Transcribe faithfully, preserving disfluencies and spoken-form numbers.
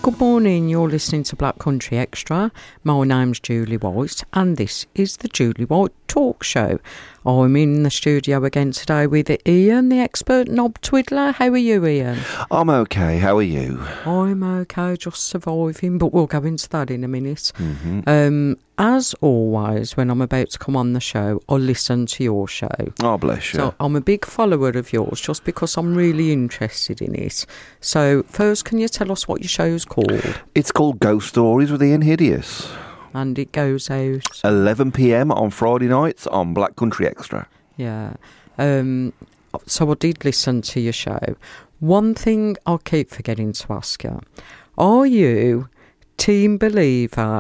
Good morning, you're listening to Black Country Extra. My name's Julie White and this is the Julie White Talk Show. I'm in the studio again today with Ian, the expert knob twiddler. How are you, Ian? I'm okay, how are you? I'm okay, just surviving, but we'll go into that in a minute. Mm-hmm. Um, as always, when I'm about to come on the show, I listen to your show. Oh, bless you. So I'm a big follower of yours just because I'm really interested in it. So first, can you tell us what your show's called? It's called Ghost Stories with Ian Hideous. And it goes out eleven p.m. on Friday nights on Black Country Extra. Yeah. Um, so I did listen to your show. One thing I'll keep forgetting to ask you. Are you Team Believer